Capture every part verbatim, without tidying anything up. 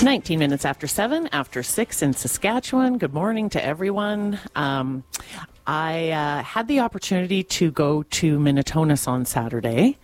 nineteen minutes after seven, after six in Saskatchewan. Good morning to everyone. Um, I uh, had the opportunity to go to Minitonas on Saturday.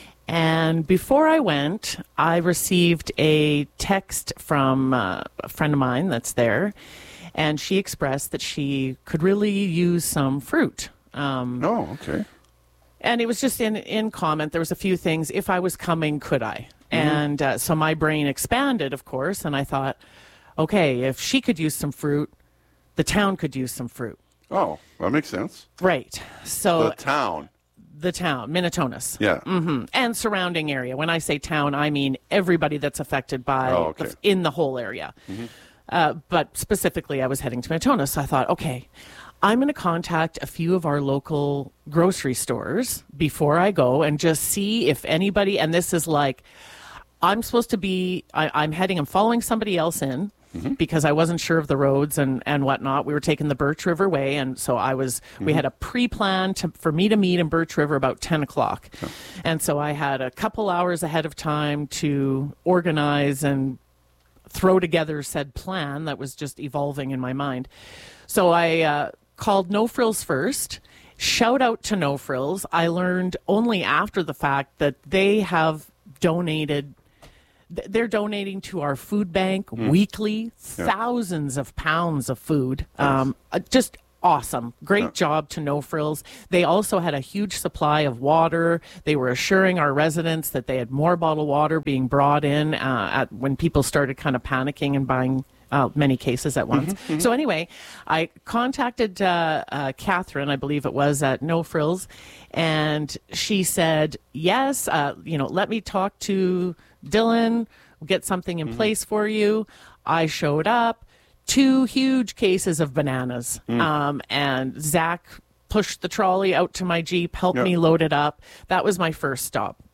And before I went, I received a text from uh, a friend of mine that's there. And she expressed that she could really use some fruit. Um, oh, okay. And it was just in, in comment. There was a few things. If I was coming, could I? Mm-hmm. And uh, so my brain expanded, of course, and I thought, okay, if she could use some fruit, the town could use some fruit. Oh, that makes sense. Right. So the town. The town, Minitonas. Yeah. Mm-hmm. And surrounding area. When I say town, I mean everybody that's affected by oh, okay. the, in the whole area. Mm-hmm. Uh, but specifically, I was heading to Minitonas, so I thought, okay, I'm going to contact a few of our local grocery stores before I go and just see if anybody, and this is like, I'm supposed to be, I, I'm heading, I'm following somebody else in mm-hmm. because I wasn't sure of the roads and, and whatnot. We were taking the Birch River Way, and so I was, mm-hmm. we had a pre-plan to, for me to meet in Birch River about ten o'clock. Oh. And so I had a couple hours ahead of time to organize and throw together said plan that was just evolving in my mind. So I uh, called No Frills first. Shout out to No Frills. I learned only after the fact that they have donated, they're donating to our food bank mm. weekly, yeah. thousands of pounds of food. Nice. Um, uh, just awesome. Great yeah. job to No Frills. They also had a huge supply of water. They were assuring our residents that they had more bottled water being brought in uh, at, when people started kind of panicking and buying uh, many cases at once. Mm-hmm, mm-hmm. So anyway, I contacted uh, uh, Catherine, I believe it was, at No Frills, and she said, yes, uh, you know, let me talk to Dylan, get something in mm-hmm. place for you. I showed up. Two huge cases of bananas. Mm. Um, and Zach pushed the trolley out to my Jeep, helped yep. me load it up. That was my first stop.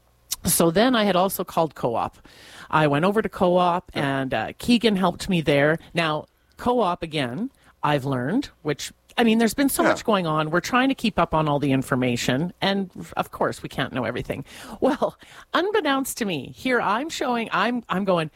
So then I had also called Co-op. I went over to Co-op, yep. and uh, Keegan helped me there. Now, Co-op, again, I've learned, which, I mean, there's been so yeah. much going on. We're trying to keep up on all the information. And, of course, we can't know everything. Well, unbeknownst to me, here I'm showing, I'm I'm going,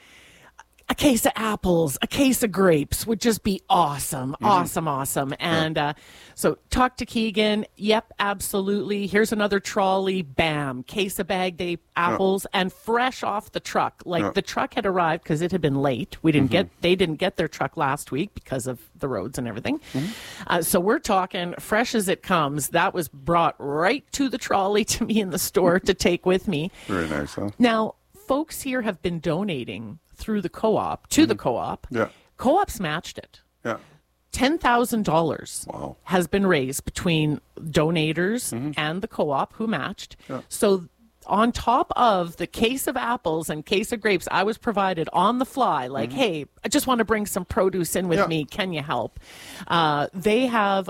a case of apples, a case of grapes would just be awesome, mm-hmm. awesome, awesome. And uh, so talk to Keegan. Yep, absolutely. Here's another trolley. Bam. Case of bagged ape apples yeah. and fresh off the truck. Like yeah. the truck had arrived because it had been late. We didn't mm-hmm. get, they didn't get their truck last week because of the roads and everything. Mm-hmm. Uh, so we're talking fresh as it comes. That was brought right to the trolley to me in the store to take with me. Very nice, huh? Now, folks here have been donating through the co-op, to mm-hmm. the co-op. Yeah. Co-op's matched it. Yeah. ten thousand dollars wow. has been raised between donators mm-hmm. and the co-op who matched. Yeah. So on top of the case of apples and case of grapes, I was provided on the fly, like, mm-hmm. hey, I just want to bring some produce in with yeah. me. Can you help? Uh, they have,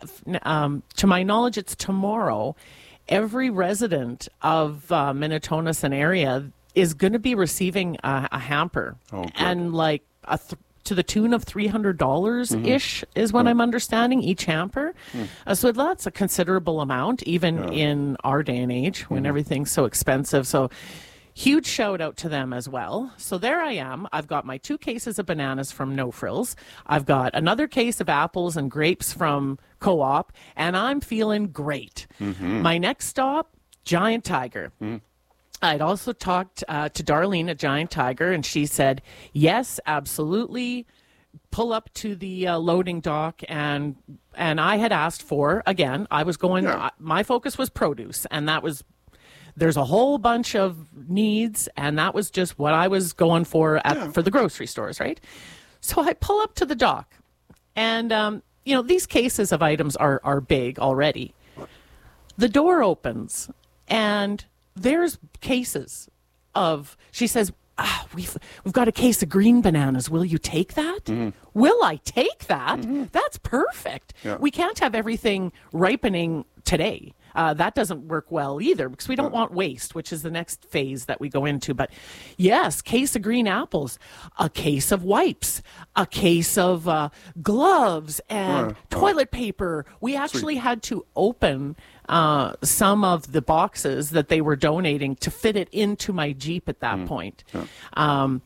um, to my knowledge, it's tomorrow. Every resident of uh, Minitonas and area is going to be receiving a, a hamper, oh, and like a th- to the tune of three hundred dollars ish mm-hmm. is what mm. I'm understanding each hamper. Mm. Uh, so that's a considerable amount, even yeah. in our day and age when mm. everything's so expensive. So huge shout out to them as well. So there I am. I've got my two cases of bananas from No Frills. I've got another case of apples and grapes from Co-op, and I'm feeling great. Mm-hmm. My next stop, Giant Tiger. Mm. I'd also talked uh, to Darlene at Giant Tiger, and she said, yes, absolutely. Pull up to the uh, loading dock. And and I had asked for, again, I was going, yeah. uh, my focus was produce. And that was, there's a whole bunch of needs. And that was just what I was going for at, yeah. for the grocery stores, right? So I pull up to the dock. And, um, you know, these cases of items are, are big already. The door opens, and there's cases of, she says, ah, we've we've got a case of green bananas. Will you take that? Mm-hmm. Will I take that? Mm-hmm. That's perfect. Yeah. We can't have everything ripening today. Uh, that doesn't work well either, because we don't want waste, which is the next phase that we go into. But yes, case of green apples, a case of wipes, a case of uh, gloves and uh, toilet uh, paper. We actually sweet. had to open uh, some of the boxes that they were donating to fit it into my Jeep at that mm. point. Yeah. Um,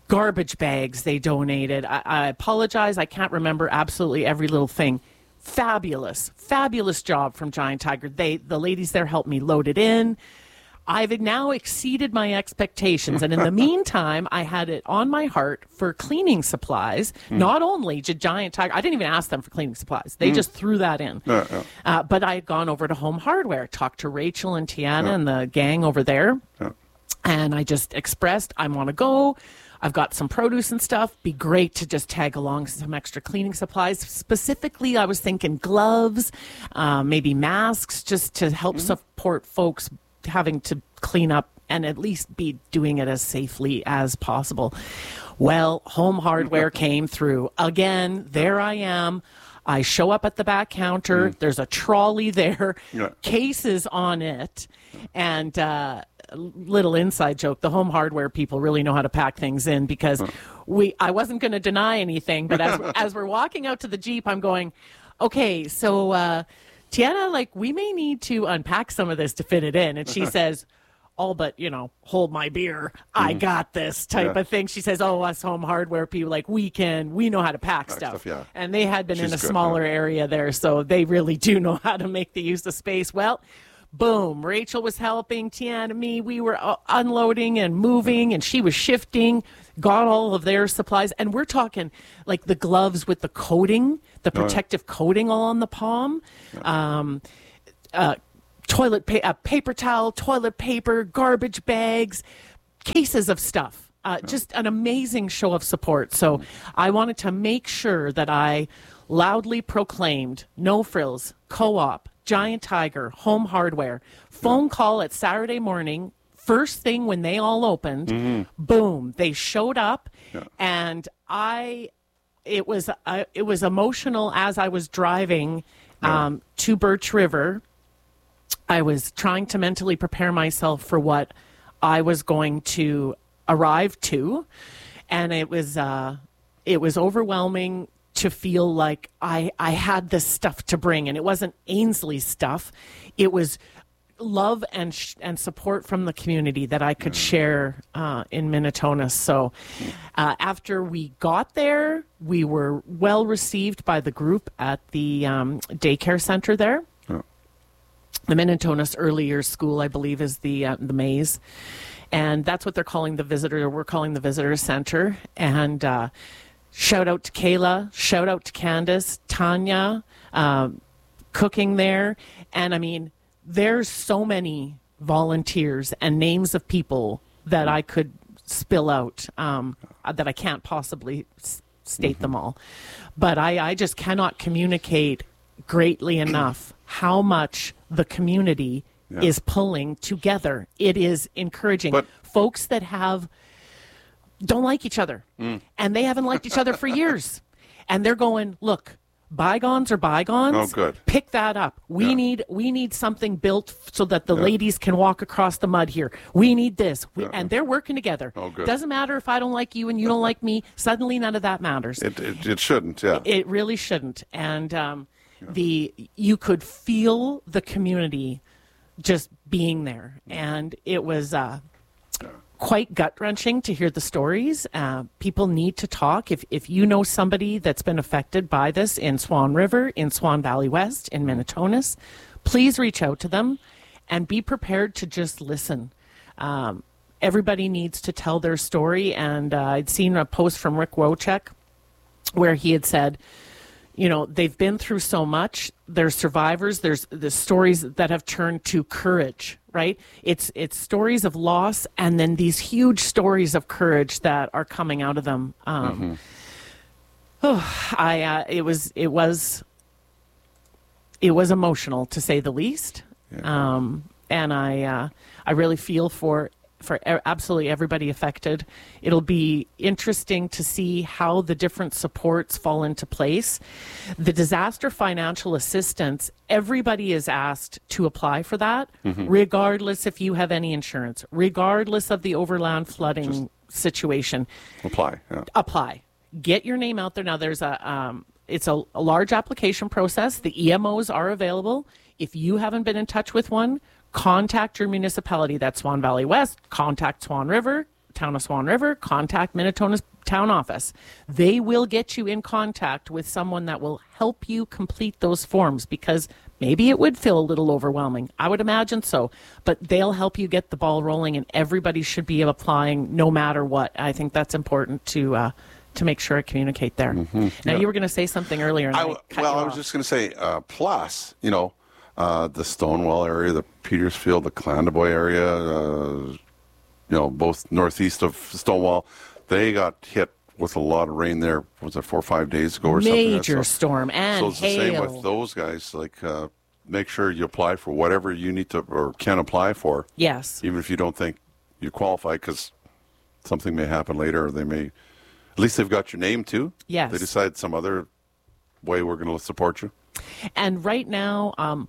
garbage bags they donated. I, I apologize. I can't remember absolutely every little thing. Fabulous, fabulous job from Giant Tiger. They, the ladies there helped me load it in. I've now exceeded my expectations. And in the meantime, I had it on my heart for cleaning supplies. Mm. Not only did Giant Tiger, I didn't even ask them for cleaning supplies. They mm. just threw that in. Yeah, yeah. Uh, but I had gone over to Home Hardware, talked to Rachel and Tiana yeah. and the gang over there. Yeah. And I just expressed, I want to go. I've got some produce and stuff. Be great to just tag along some extra cleaning supplies. Specifically, I was thinking gloves, uh, maybe masks, just to help mm. support folks having to clean up and at least be doing it as safely as possible. Well, Home Hardware came through. Again, there I am. I show up at the back counter. Mm. There's a trolley there, yeah. cases on it, and uh, little inside joke, the Home Hardware people really know how to pack things in, because huh. we I wasn't going to deny anything, but as, as we're walking out to the Jeep, I'm going, okay, so uh, Tiana, like, we may need to unpack some of this to fit it in. And she says, all but, you know, hold my beer. I mm. got this type yeah. of thing. She says, oh, us Home Hardware people, like, we can, we know how to pack, pack stuff. stuff yeah. And they had been She's in a good, smaller huh? area there, so they really do know how to make the use of space. Well, boom, Rachel was helping Tiana, me. We were uh, unloading and moving, and she was shifting, got all of their supplies. And we're talking like the gloves with the coating, the protective oh, yeah. coating all on the palm, yeah. um, uh, toilet pa- uh, paper towel, toilet paper, garbage bags, cases of stuff. Uh, yeah. Just an amazing show of support. So mm. I wanted to make sure that I loudly proclaimed No Frills, Co-op, Giant Tiger, Home Hardware, phone call at Saturday morning, first thing when they all opened, mm-hmm. boom, they showed up, yeah. and I, it was uh, it was emotional as I was driving um, yeah. to Birch River. I was trying to mentally prepare myself for what I was going to arrive to, and it was uh, it was overwhelming to feel like I, I had this stuff to bring, and it wasn't Ainsley's stuff. It was love and sh- and support from the community that I could share uh, in Minnetonka. So uh, after we got there, we were well received by the group at the um, daycare center there. Yeah. The Minnetonka's Early Years School, I believe, is the uh, the maze. And that's what they're calling the visitor, we're calling the visitor center. And uh, shout out to Kayla, shout out to Candace, Tanya, um, cooking there. And I mean, there's so many volunteers and names of people that I could spill out um, that I can't possibly s- state mm-hmm. them all. But I, I just cannot communicate greatly enough how much the community yeah. is pulling together. It is encouraging. But folks that have don't like each other, mm. and they haven't liked each other for years, and they're going, look, bygones are bygones. Oh, good. Pick that up. We yeah. need we need something built so that the yeah. ladies can walk across the mud here. We need this. We, yeah. And they're working together. Oh, good. Doesn't matter if I don't like you and you don't like me. Suddenly none of that matters. It it, it shouldn't, yeah. It, it really shouldn't. And um, yeah. the you could feel the community just being there. And it was uh, yeah. quite gut-wrenching to hear the stories. Uh, people need to talk. If if you know somebody that's been affected by this in Swan River, in Swan Valley West, in Minnetonka, please reach out to them and be prepared to just listen. Um, everybody needs to tell their story. And uh, I'd seen a post from Rick Wojcik where he had said, you know, they've been through so much. There's survivors. There's the stories that have turned to courage, right? It's it's stories of loss, and then these huge stories of courage that are coming out of them. Um, mm-hmm. oh, I uh, it was it was it was emotional, to say the least. Yeah. Um, and I uh, I really feel for. for absolutely everybody affected. It'll be interesting to see how the different supports fall into place. The disaster financial assistance, everybody is asked to apply for that, mm-hmm. regardless if you have any insurance, regardless of the overland flooding Just situation. Apply. Yeah. Apply. Get your name out there. Now, there's a, um, it's a, a large application process. The E M Os are available. If you haven't been in touch with one, contact your municipality. That's Swan Valley West. Contact Swan River. Town of Swan River, contact Minnetonka's town office. They will get you in contact with someone that will help you complete those forms, because maybe it would feel a little overwhelming. I would imagine so. But they'll help you get the ball rolling, and everybody should be applying no matter what. I think that's important to uh, to make sure I communicate there. Mm-hmm. Now, yeah. you were going to say something earlier. And I, I cut well, you I was off. just going to say, uh, plus, you know, uh, the Stonewall area, the Petersfield, the Clandeboye area, uh, you know, both northeast of Stonewall, they got hit with a lot of rain there. Was it four or five days ago or Major something? Major storm and so it's hail. the same with those guys. Like, uh, make sure you apply for whatever you need to or can apply for. Yes. Even if you don't think you qualify, because something may happen later, or they may. At least they've got your name too. Yes. They decide some other way we're going to support you. And right now, um,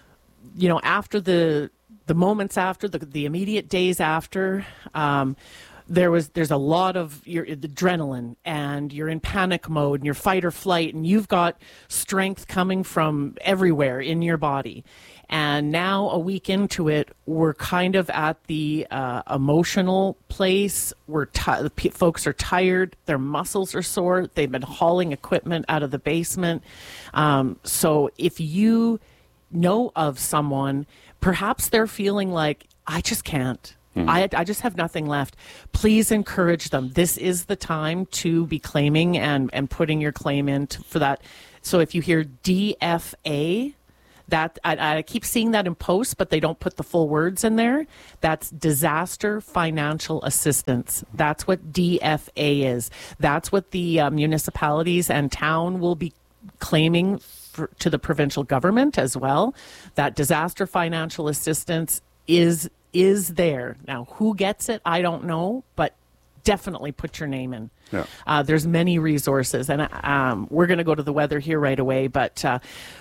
you know, after the the moments after the the immediate days after, um, there was there's a lot of your adrenaline, and you're in panic mode, and you're fight or flight, and you've got strength coming from everywhere in your body. And now, a week into it, we're kind of at the uh, emotional place. We're ti- p- folks are tired. Their muscles are sore. They've been hauling equipment out of the basement. Um, so if you know of someone, perhaps they're feeling like, I just can't. Mm-hmm. I, I just have nothing left. Please encourage them. This is the time to be claiming and, and putting your claim in to, for that. So if you hear D F A, that I, I keep seeing that in posts, but they don't put the full words in there. That's disaster financial assistance. That's what D F A is. That's what the uh, municipalities and town will be claiming for, to the provincial government as well. That disaster financial assistance is is there. Now, who gets it, I don't know, but definitely put your name in. Yeah. Uh, there's many resources, and um, we're going to go to the weather here right away, but uh,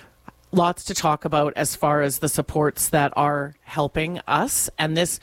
lots to talk about as far as the supports that are helping us. And this,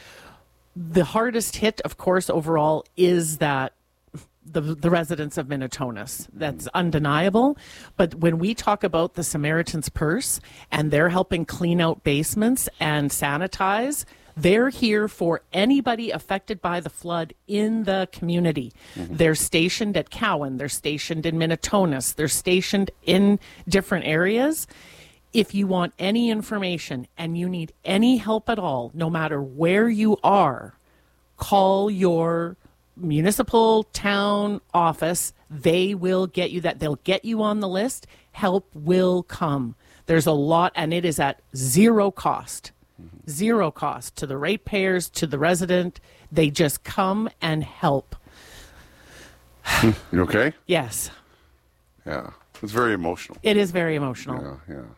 the hardest hit, of course, overall is that the the residents of Minnetonka. That's undeniable. But when we talk about the Samaritan's Purse and they're helping clean out basements and sanitize, they're here for anybody affected by the flood in the community. Mm-hmm. They're stationed at Cowan. They're stationed in Minnetonka. They're stationed in different areas. If you want any information and you need any help at all, no matter where you are, call your municipal town office. They will get you that. They'll get you on the list. Help will come. There's a lot, and it is at zero cost. Mm-hmm. Zero cost to the ratepayers, to the resident. They just come and help. You okay? Yes. Yeah. It's very emotional. It is very emotional. Yeah, yeah.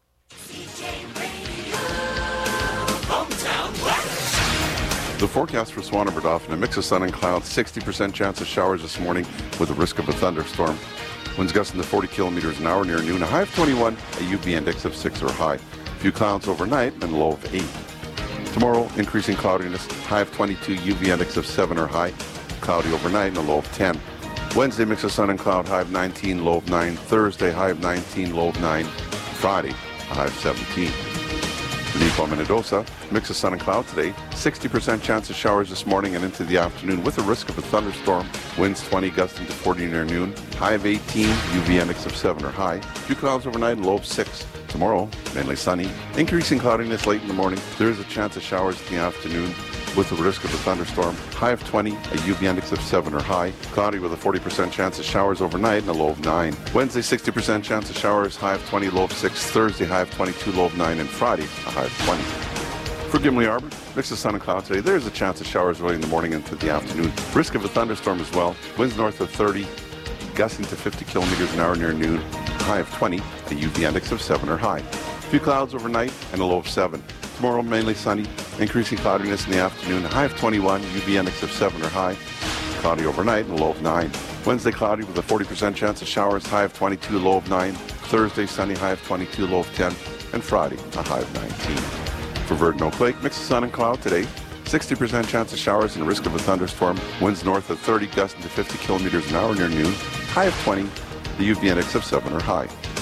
The forecast for Swan River Dauphin, a mix of sun and clouds, sixty percent chance of showers this morning with a risk of a thunderstorm. Winds gusting to forty kilometers an hour near noon, a high of twenty-one, a U V index of six or high. A few clouds overnight and a low of eight. Tomorrow, increasing cloudiness, high of twenty-two, U V index of seven or high. Cloudy overnight and a low of ten. Wednesday, mix of sun and cloud, high of nineteen, low of nine. Thursday, high of nineteen, low of nine. Friday, a high of seventeen. Neepawa, Minnedosa, mix of sun and cloud today. sixty percent chance of showers this morning and into the afternoon with a risk of a thunderstorm. Winds twenty, gusting to forty near noon. High of eighteen, U V index of seven or high. Few clouds overnight and low of six. Tomorrow, mainly sunny. Increasing cloudiness late in the morning. There is a chance of showers in the afternoon with the risk of a thunderstorm. High of twenty, a U V index of seven or high. Cloudy with a forty percent chance of showers overnight and a low of nine. Wednesday, sixty percent chance of showers, high of twenty, low of six. Thursday, high of twenty-two, low of nine. And Friday, a high of twenty. For Gimli Arbor, mix of sun and cloud today. There is a chance of showers early in the morning into the afternoon. Risk of a thunderstorm as well. Winds north of thirty, gusting to fifty kilometers an hour near noon. High of twenty, a U V index of seven or high. Few clouds overnight and a low of seven. Tomorrow, mainly sunny, increasing cloudiness in the afternoon, a high of twenty-one, U V index of seven or high. Cloudy overnight and a low of nine. Wednesday, cloudy with a forty percent chance of showers, high of twenty-two, low of nine. Thursday, sunny, high of twenty-two, low of ten. And Friday, a high of nineteen. For Verdun Oak Lake, mix of sun and cloud today. sixty percent chance of showers and risk of a thunderstorm. Winds north of thirty, gusting to fifty kilometers an hour near noon. High of twenty, the U V index of seven or high.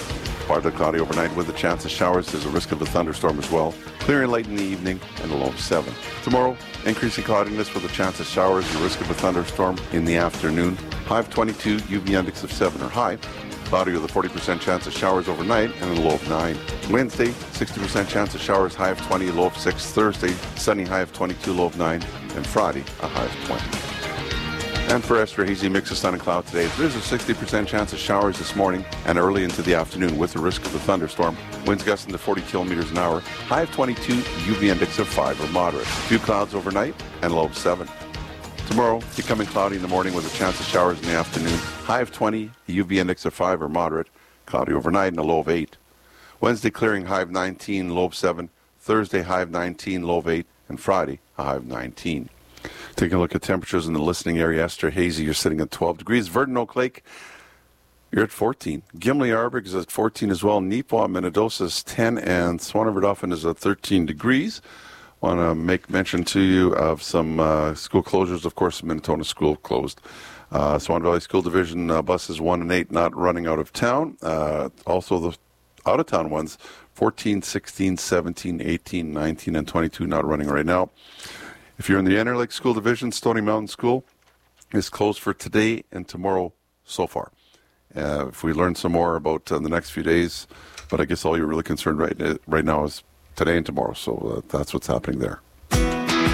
Partly cloudy overnight with a chance of showers. There's a risk of a thunderstorm as well. Clearing late in the evening and a low of seven. Tomorrow, increasing cloudiness with a chance of showers and a risk of a thunderstorm in the afternoon. High of twenty-two, U V index of seven or high. Cloudy with a forty percent chance of showers overnight and a low of nine. Wednesday, sixty percent chance of showers, high of twenty, low of six. Thursday, sunny, high of twenty-two, low of nine. And Friday, a high of twenty. And for extra hazy mix of sun and cloud today, there's a sixty percent chance of showers this morning and early into the afternoon with the risk of a thunderstorm. Winds gusting to forty kilometers an hour. High of twenty-two, U V index of five or moderate. A few clouds overnight and low of seven. Tomorrow, becoming cloudy in the morning with a chance of showers in the afternoon. High of twenty, a U V index of five or moderate. Cloudy overnight and a low of eight. Wednesday, clearing, high of nineteen, low of seven. Thursday, high of nineteen, low of eight. And Friday, a high of nineteen. Taking a look at temperatures in the listening area. Esther Hazy, you're sitting at twelve degrees. Verdon Oak Lake, you're at fourteen. Gimli Arbor is at fourteen as well. Neepawa, Minnedosa is ten. And Swan River Dauphin is at thirteen degrees. Want to make mention to you of some uh, school closures. Of course, Minnesota School closed. Uh, Swan Valley School Division uh, buses one and eight not running out of town. Uh, also, the out-of-town ones, fourteen, sixteen, seventeen, eighteen, nineteen, and twenty-two not running right now. If you're in the Interlake School Division, Stony Mountain School is closed for today and tomorrow so far. Uh, if we learn some more about uh, the next few days, but I guess all you're really concerned right, right now is today and tomorrow, so uh, that's what's happening there.